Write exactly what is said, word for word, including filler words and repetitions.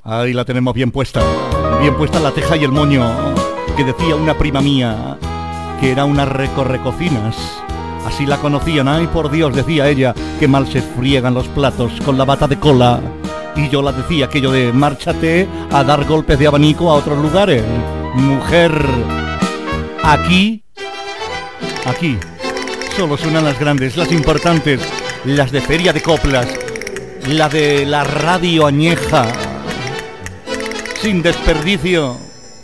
Ahí la tenemos bien puesta, bien puesta la teja y el moño, que decía una prima mía, que era una recorrecocinas. Así la conocían, ay por Dios, decía ella, que mal se friegan los platos con la bata de cola. Y yo la decía aquello de márchate a dar golpes de abanico a otros lugares. Mujer, aquí, aquí, solo suenan las grandes, las importantes, las de feria de coplas, la de la radio añeja, sin desperdicio.